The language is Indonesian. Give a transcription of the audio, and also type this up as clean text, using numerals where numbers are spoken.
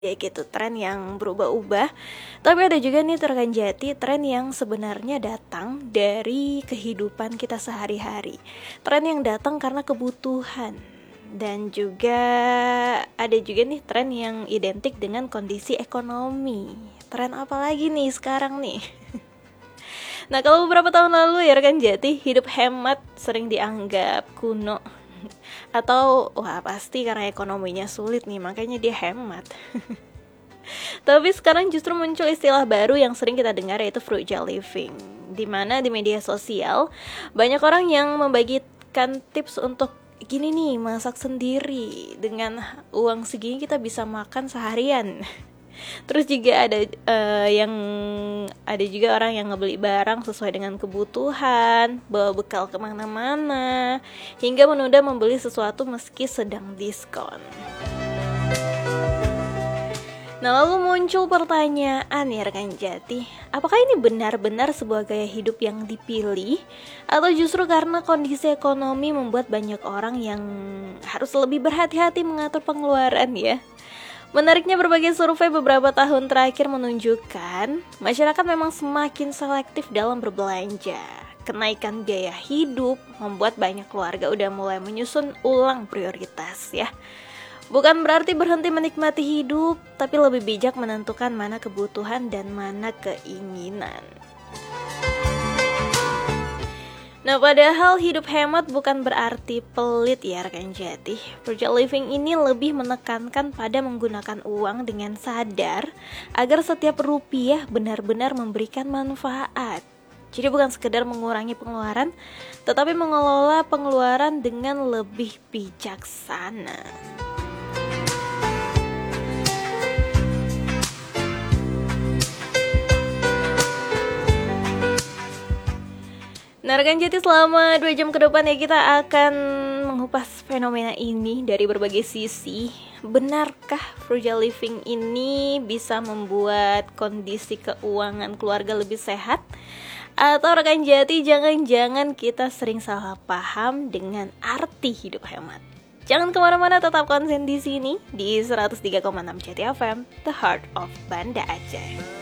ya gitu, tren yang berubah-ubah. Tapi ada juga nih rekan Jati, tren yang sebenarnya datang dari kehidupan kita sehari-hari. Tren yang datang karena kebutuhan. Dan juga ada juga nih tren yang identik dengan kondisi ekonomi. Tren apa lagi nih sekarang nih? Nah, kalau beberapa tahun lalu ya rekan Jati, hidup hemat sering dianggap kuno. Atau wah pasti karena ekonominya sulit nih, makanya dia hemat. Tapi sekarang justru muncul istilah baru yang sering kita dengar, yaitu frugal living. Dimana di media sosial banyak orang yang membagikan tips untuk gini nih, masak sendiri. Dengan uang segini kita bisa makan seharian. Terus juga ada juga orang yang ngebeli barang sesuai dengan kebutuhan, bawa bekal kemana-mana, hingga menunda membeli sesuatu meski sedang diskon. Nah, lalu muncul pertanyaan ya rekan Jati, apakah ini benar-benar sebuah gaya hidup yang dipilih, atau justru karena kondisi ekonomi membuat banyak orang yang harus lebih berhati-hati mengatur pengeluaran ya? Menariknya, berbagai survei beberapa tahun terakhir menunjukkan masyarakat memang semakin selektif dalam berbelanja. Kenaikan biaya hidup membuat banyak keluarga udah mulai menyusun ulang prioritas ya. Bukan berarti berhenti menikmati hidup, tapi lebih bijak menentukan mana kebutuhan dan mana keinginan. Nah, padahal hidup hemat bukan berarti pelit ya rekan Jati. Frugal living ini lebih menekankan pada menggunakan uang dengan sadar agar setiap rupiah benar-benar memberikan manfaat. Jadi bukan sekedar mengurangi pengeluaran, tetapi mengelola pengeluaran dengan lebih bijaksana. Nah rekan Jati, selama 2 jam ke depan ya kita akan mengupas fenomena ini dari berbagai sisi. Benarkah frugal living ini bisa membuat kondisi keuangan keluarga lebih sehat? Atau rekan Jati, jangan-jangan kita sering salah paham dengan arti hidup hemat? Jangan kemana-mana, tetap konsen di sini di 103,6 Jati FM, The Heart of Banda Aceh.